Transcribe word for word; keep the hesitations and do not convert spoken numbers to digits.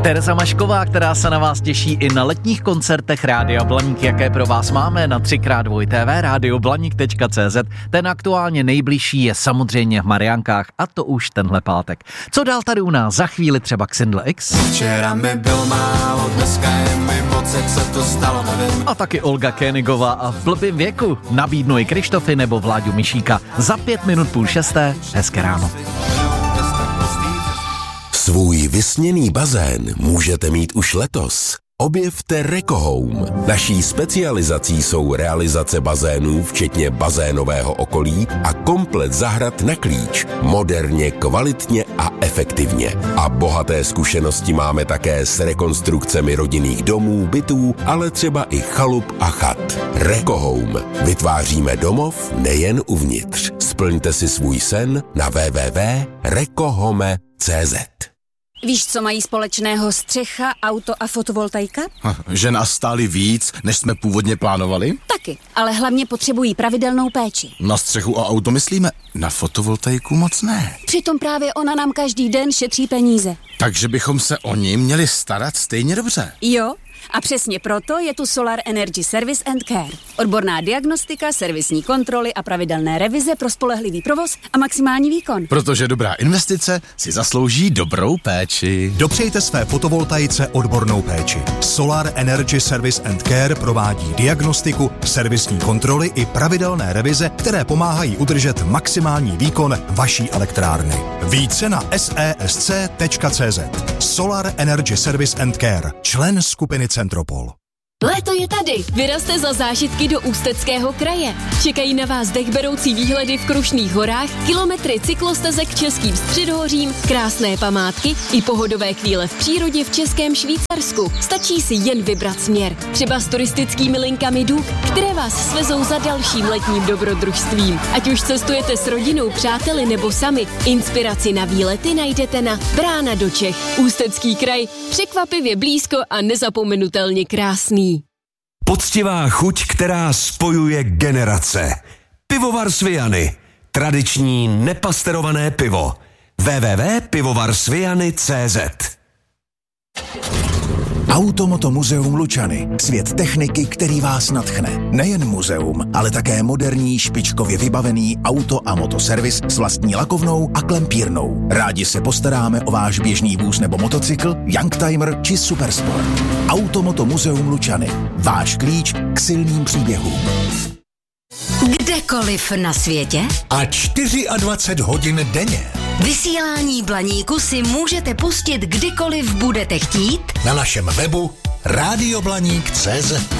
Tereza Mašková, která se na vás těší i na letních koncertech Rádia Blaník, jaké pro vás máme na tři krát dva té vé, radioblaník tečka cé zet. Ten aktuálně nejbližší je samozřejmě v Mariánkách a to už tenhle pátek. Co dál tady u nás? Za chvíli třeba Xindl X. Včera mi byl málo, dneska je mi moc, jak se to stalo, nevím. A taky Olga Kénigová a v blbým věku. Nabídnu i Krištofy nebo Vláďu Mišíka. Za pět minut půl šesté. Hezké ráno. Svůj vysněný bazén můžete mít už letos. Objevte Rekohome. Naší specializací jsou realizace bazénů, včetně bazénového okolí a komplet zahrad na klíč. Moderně, kvalitně a efektivně. A bohaté zkušenosti máme také s rekonstrukcemi rodinných domů, bytů, ale třeba i chalup a chat. Rekohome. Vytváříme domov nejen uvnitř. Splňte si svůj sen na w w w tečka rekohome tečka cé zet. Víš, co mají společného střecha, auto a fotovoltaika? Že nás stáli víc, než jsme původně plánovali? Taky, ale hlavně potřebují pravidelnou péči. Na střechu a auto myslíme, na fotovoltaiku moc ne. Přitom právě ona nám každý den šetří peníze. Takže bychom se o ní měli starat stejně dobře. Jo, a přesně proto je tu Solar Energy Service and Care. Odborná diagnostika, servisní kontroly a pravidelné revize pro spolehlivý provoz a maximální výkon. Protože dobrá investice si zaslouží dobrou péči. Dopřejte své fotovoltaice odbornou péči. Solar Energy Service and Care provádí diagnostiku, servisní kontroly i pravidelné revize, které pomáhají udržet maximální výkon vaší elektrárny. Více na s e s c tečka cé zet. Solar Energy Service and Care. Člen skupiny Centropol. Léto je tady. Vyrazte za zážitky do Ústeckého kraje. Čekají na vás dechberoucí výhledy v Krušných horách, kilometry cyklostezek českým středohořím, krásné památky i pohodové chvíle v přírodě v Českém Švýcarsku. Stačí si jen vybrat směr. Třeba s turistickými linkami D U K, které vás svezou za dalším letním dobrodružstvím. Ať už cestujete s rodinou, přáteli nebo sami, inspiraci na výlety najdete na Brána do Čech. Ústecký kraj, překvapivě blízko a nezapomenutelně krásný. Poctivá chuť, která spojuje generace. Pivovar Sviany. Tradiční nepasterované pivo. w w w tečka pivovar sviany tečka cé zet. Automoto muzeum Lučany. Svět techniky, který vás nadchne. Nejen muzeum, ale také moderní, špičkově vybavený auto a motoservis s vlastní lakovnou a klempírnou. Rádi se postaráme o váš běžný vůz nebo motocykl, youngtimer či supersport. Automoto muzeum Lučany. Váš klíč k silným příběhům. Kdekoliv na světě A dvacet čtyři hodin denně. vysílání Blaníku si můžete pustit kdykoliv budete chtít Na našem webu radioblaník tečka cé zet.